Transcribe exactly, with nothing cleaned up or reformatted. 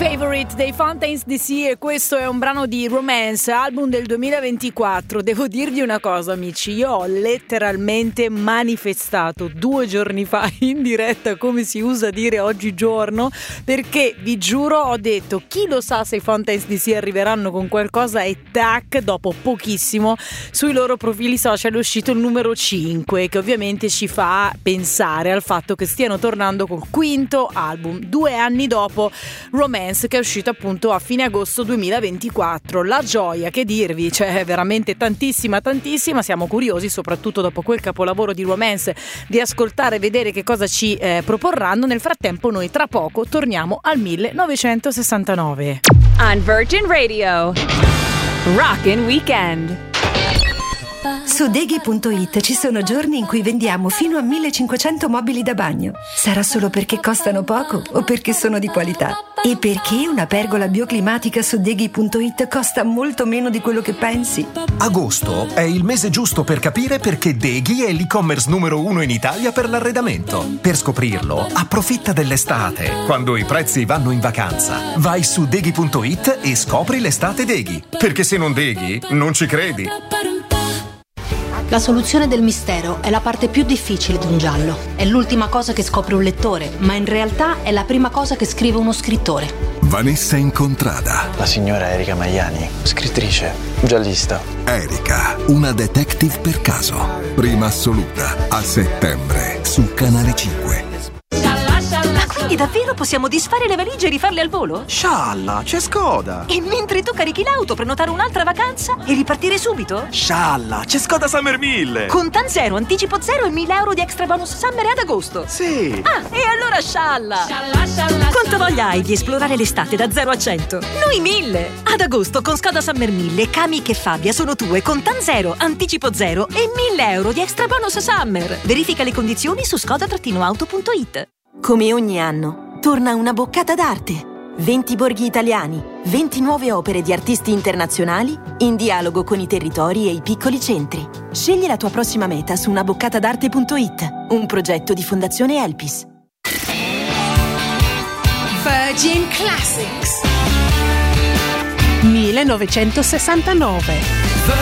Favorite dei Fountains D C, e questo è un brano di Romance, album del duemilaventiquattro. Devo dirvi una cosa, amici, io ho letteralmente manifestato due giorni fa in diretta, come si usa dire oggigiorno, perché vi giuro ho detto chi lo sa se i Fountains D C arriveranno con qualcosa, e tac, dopo pochissimo sui loro profili social è uscito il numero cinque, che ovviamente ci fa pensare al fatto che stiano tornando col quinto album due anni dopo Romance, che è uscito appunto a fine agosto duemilaventiquattro. La gioia, che dirvi, cioè veramente tantissima tantissima. Siamo curiosi, soprattutto dopo quel capolavoro di Romance, di ascoltare e vedere che cosa ci eh, proporranno. Nel frattempo noi tra poco torniamo al millenovecentosessantanove. On Virgin Radio, Rockin' Weekend. Su Deghi punto it ci sono giorni in cui vendiamo fino a millecinquecento mobili da bagno. Sarà solo perché costano poco o perché sono di qualità? E perché una pergola bioclimatica su Deghi punto it costa molto meno di quello che pensi? Agosto è il mese giusto per capire perché Deghi è l'e-commerce numero uno in Italia per l'arredamento. Per scoprirlo, approfitta dell'estate, quando i prezzi vanno in vacanza. Vai su Deghi punto it e scopri l'estate Deghi. Perché se non Deghi, non ci credi. La soluzione del mistero è la parte più difficile di un giallo. È l'ultima cosa che scopre un lettore, ma in realtà è la prima cosa che scrive uno scrittore. Vanessa Incontrada. La signora Erika Magliani, scrittrice, giallista. Erika, una detective per caso. Prima assoluta, a settembre, su Canale cinque. Quindi davvero possiamo disfare le valigie e rifarle al volo? Scialla, c'è Skoda! E mentre tu carichi l'auto, prenotare un'altra vacanza e ripartire subito? Scialla, c'è Skoda Summer mille! Contan zero, anticipo zero e mille euro di extra bonus summer ad agosto! Sì! Ah, e allora scialla! Scialla, scialla! Quanta voglia hai di esplorare l'estate da zero a cento? Noi mille! Ad agosto con Skoda Summer mille, Kamiq e Fabia sono tue, Contan zero, anticipo zero e mille euro di extra bonus summer! Verifica le condizioni su skoda auto punto it. Come ogni anno, torna Una boccata d'arte. venti borghi italiani, venti nuove opere di artisti internazionali in dialogo con i territori e i piccoli centri. Scegli la tua prossima meta su una boccata d'arte punto it, un progetto di Fondazione Elpis. Virgin Classics millenovecentosessantanove.